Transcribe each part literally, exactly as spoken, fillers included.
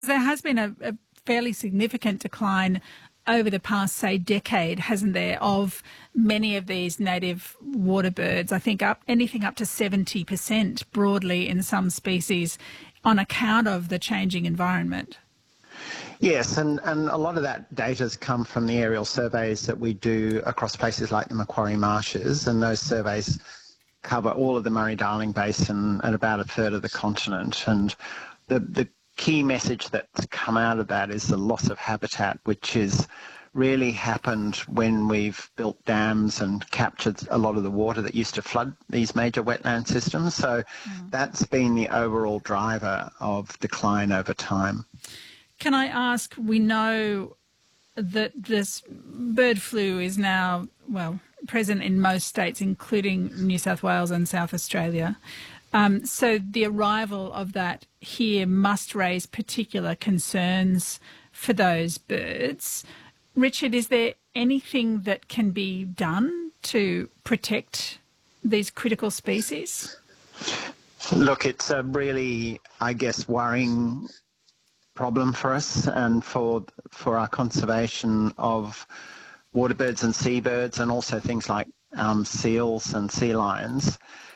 There has been a, a fairly significant decline over the past, say, decade, hasn't there, of many of these native water birds. I think up anything up to seventy percent broadly in some species on account of the changing environment. Yes, and, and a lot of that data has come from the aerial surveys that we do across places like the Macquarie Marshes, and those surveys cover all of the Murray-Darling Basin and about a third of the continent. And the, the key message that's come out of that is the loss of habitat, which is really happened when we've built dams and captured a lot of the water that used to flood these major wetland systems. So mm. that's been the overall driver of decline over time. Can I ask, we know that this bird flu is now, well, present in most states, including New South Wales and South Australia. Um, so the arrival of that here must raise particular concerns for those birds. Richard, is there anything that can be done to protect these critical species? Look, it's a really, I guess, worrying problem for us and for for our conservation of water birds and seabirds, and also things like um, seals and sea lions.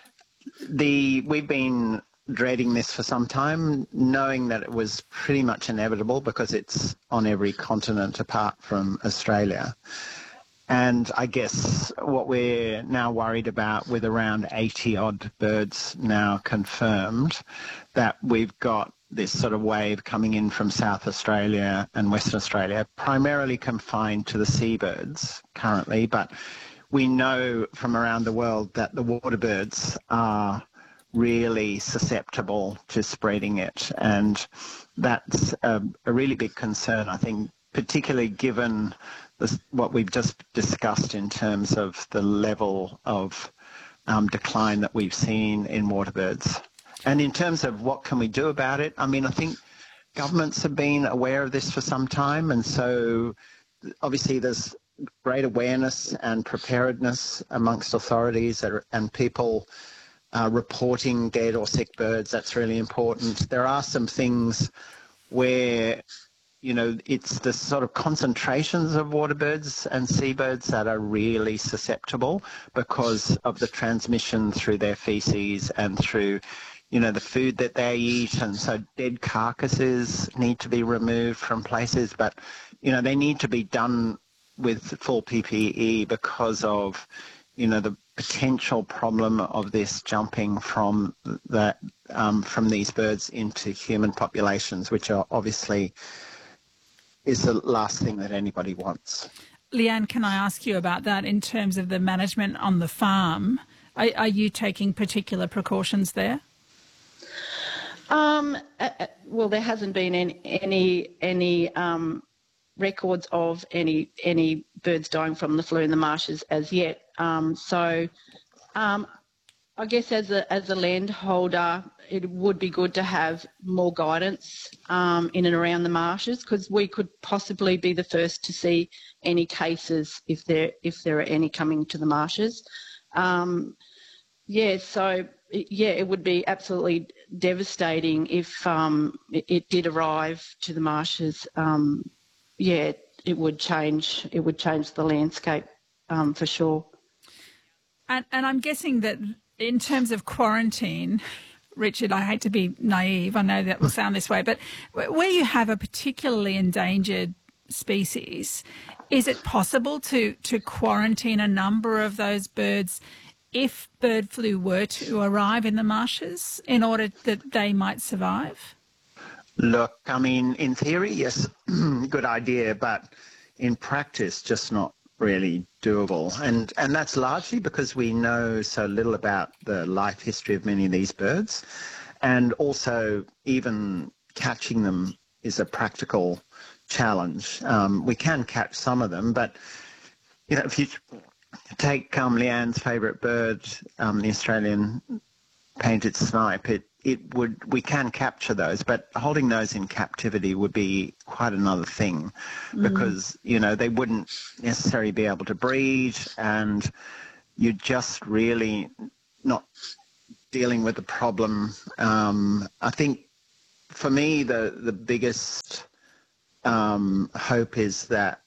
The we've been dreading this for some time, knowing that it was pretty much inevitable because it's on every continent apart from Australia. And I guess what we're now worried about, with around eighty odd birds now confirmed, that we've got this sort of wave coming in from South Australia and Western Australia, primarily confined to the seabirds currently, but we know from around the world that the water birds are really susceptible to spreading it, and that's a, a really big concern, I think, particularly given this, what we've just discussed in terms of the level of um, decline that we've seen in water birds. And in terms of what can we do about it, I mean, I think governments have been aware of this for some time, and so obviously there's great awareness and preparedness amongst authorities and people uh, reporting dead or sick birds. That's really important. There are some things where, you know, it's the sort of concentrations of water birds and seabirds that are really susceptible because of the transmission through their feces and through, you know, the food that they eat. And so dead carcasses need to be removed from places, but, you know, they need to be done with full P P E because of, you know, the potential problem of this jumping from that um, from these birds into human populations, which are obviously is the last thing that anybody wants. Leanne, can I ask you about that in terms of the management on the farm? Are, are you taking particular precautions there? Um, uh, well, there hasn't been any any, any um, records of any any birds dying from the flu in the marshes as yet. Um, so, um, I guess as a as a landholder, it would be good to have more guidance um, in and around the marshes, because we could possibly be the first to see any cases if there if there are any coming to the marshes. Um, yeah, so yeah, it would be absolutely devastating if um, it, it did arrive to the marshes. Um, yeah, it would change. It would change the landscape um, for sure. And, and I'm guessing that in terms of quarantine, Richard, I hate to be naive, I know that will sound this way, but where you have a particularly endangered species, is it possible to, to quarantine a number of those birds if bird flu were to arrive in the marshes in order that they might survive? Look, I mean, in theory, yes, good idea, but in practice, just not really doable. And and that's largely because we know so little about the life history of many of these birds. And also, even catching them is a practical challenge. Um, we can catch some of them, but, you know, if you take um, Leanne's favourite bird, um, the Australian painted snipe, it, it would we can capture those, but holding those in captivity would be quite another thing, mm. because, you know, they wouldn't necessarily be able to breed, and you're just really not dealing with the problem. Um, I think for me, the, the biggest um, hope is that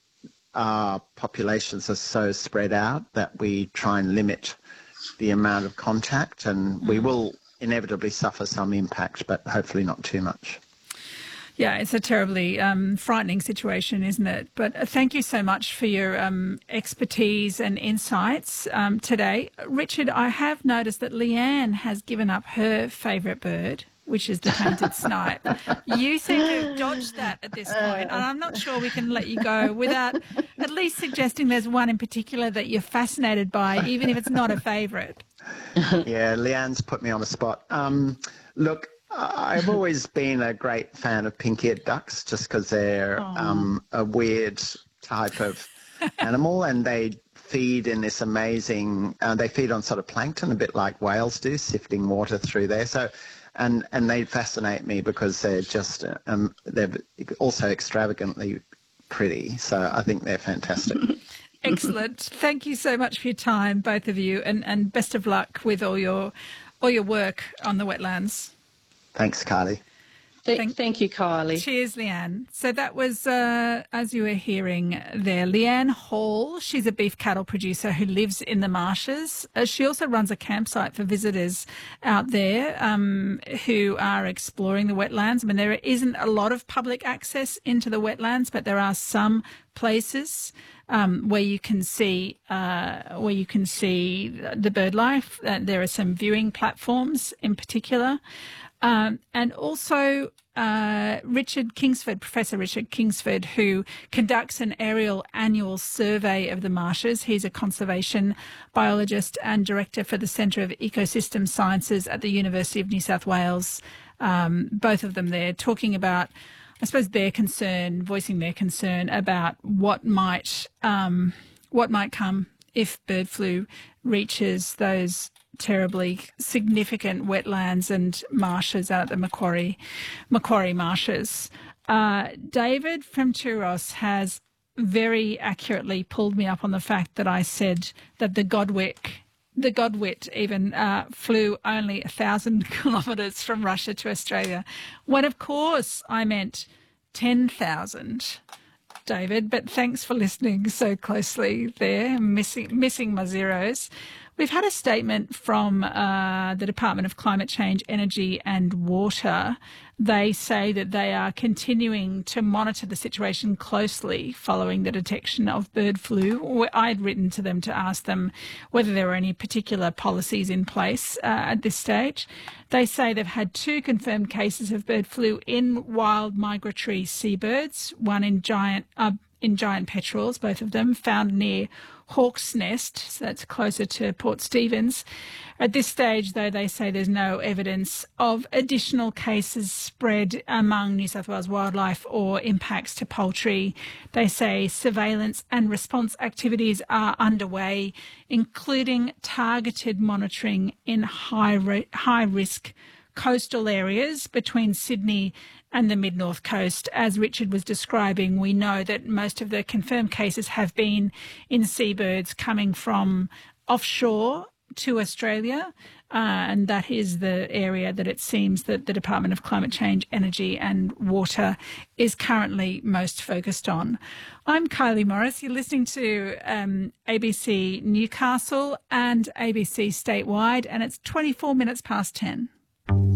our populations are so spread out that we try and limit the amount of contact, and we will inevitably suffer some impact, but hopefully not too much. Yeah, it's a terribly um, frightening situation, isn't it? But uh, thank you so much for your um, expertise and insights um, today. Richard, I have noticed that Leanne has given up her favourite bird, which is the painted snipe. You seem to have dodged that at this point, and I'm not sure we can let you go without at least suggesting there's one in particular that you're fascinated by, even if it's not a favourite. Yeah, Leanne's put me on the spot. Um, look, I've always been a great fan of pink-eared ducks just because they're um, a weird type of animal, and they feed in this amazing, uh, they feed on sort of plankton, a bit like whales do, sifting water through there. So, and, and they fascinate me because they're just, um, they're also extravagantly pretty. So I think they're fantastic. Excellent. Thank you so much for your time, both of you, and, and best of luck with all your all your work on the wetlands. Thanks, Kylie. Thank, thank you, Kylie. Cheers, Leanne. So that was, uh, as you were hearing there, Leanne Hall. She's a beef cattle producer who lives in the marshes. Uh, she also runs a campsite for visitors out there um, who are exploring the wetlands. I mean, there isn't a lot of public access into the wetlands, but there are some places um, where you can see uh, where you can see the bird life. Uh, there are some viewing platforms in particular. Um, and also uh, Richard Kingsford, Professor Richard Kingsford, who conducts an aerial annual survey of the marshes. He's a conservation biologist and director for the Centre of Ecosystem Sciences at the University of New South Wales. Um, both of them there talking about, I suppose, their concern, voicing their concern about what might um, what might come if bird flu reaches those terribly significant wetlands and marshes out at the Macquarie, Macquarie marshes. Uh, David from Turos has very accurately pulled me up on the fact that I said that the Godwit, the Godwit even uh, flew only a thousand kilometres from Russia to Australia, when of course I meant ten thousand. David, but thanks for listening so closely there, missing missing my zeros. We've had a statement from uh, the Department of Climate Change, Energy and Water. They say that they are continuing to monitor the situation closely following the detection of bird flu. I'd written to them to ask them whether there were any particular policies in place uh, at this stage. They say they've had two confirmed cases of bird flu in wild migratory seabirds, one in giant uh, in giant petrels, both of them, found near Hawk's Nest, so that's closer to Port Stephens. At this stage, though, they say there's no evidence of additional cases spread among New South Wales wildlife or impacts to poultry. They say surveillance and response activities are underway, including targeted monitoring in high ri- high risk coastal areas between Sydney and the mid-north coast. As Richard was describing, we know that most of the confirmed cases have been in seabirds coming from offshore to Australia, uh, and that is the area that it seems that the Department of Climate Change, Energy and Water is currently most focused on. I'm Kylie Morris. You're listening to um, A B C Newcastle and A B C Statewide, and it's twenty-four minutes past ten.